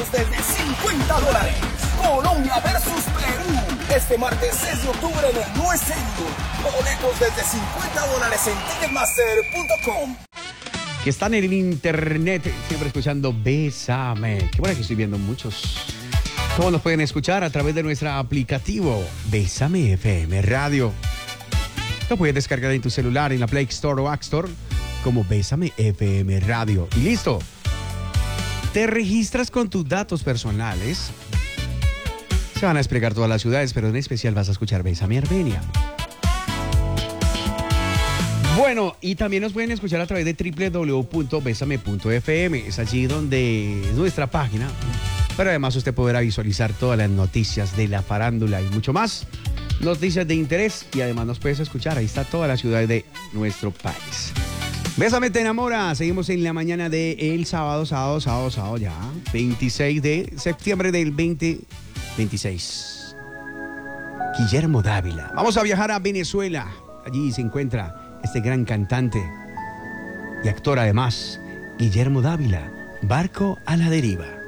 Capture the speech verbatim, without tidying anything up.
boletos desde cincuenta dólares. Colombia versus Perú. Este martes seis de octubre en el No Estadio. Boletos desde cincuenta dólares en ticketmaster punto com. Que están en el internet, siempre escuchando Bésame. Qué bueno que estoy viendo muchos. ¿Cómo nos pueden escuchar? A través de nuestro aplicativo Bésame F M Radio. Lo puedes descargar en tu celular, en la Play Store o App Store, como Bésame F M Radio. Y listo. Te registras con tus datos personales. Se van a desplegar todas las ciudades, pero en especial vas a escuchar Bésame Armenia. Bueno, y también nos pueden escuchar a través de doble u doble u doble u punto bésame punto f m. Es allí donde es nuestra página. Pero además usted podrá visualizar todas las noticias de la farándula y mucho más. Noticias de interés y además nos puedes escuchar. Ahí está toda la ciudad de nuestro país. Bésame te enamora. Seguimos en la mañana del sábado, sábado, sábado, sábado ya. veintiséis de septiembre del veinte veintiséis. Guillermo Dávila. Vamos a viajar a Venezuela. Allí se encuentra este gran cantante y actor además, Guillermo Dávila, Barco a la deriva.